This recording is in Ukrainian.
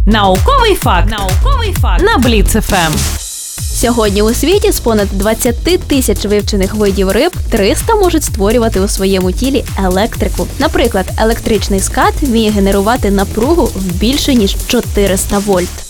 Науковий факт на Бліц ФМ. Сьогодні у світі з понад 20 тисяч вивчених видів риб 300 можуть створювати у своєму тілі електрику. Наприклад, електричний скат вміє генерувати напругу в більше ніж 400 вольт.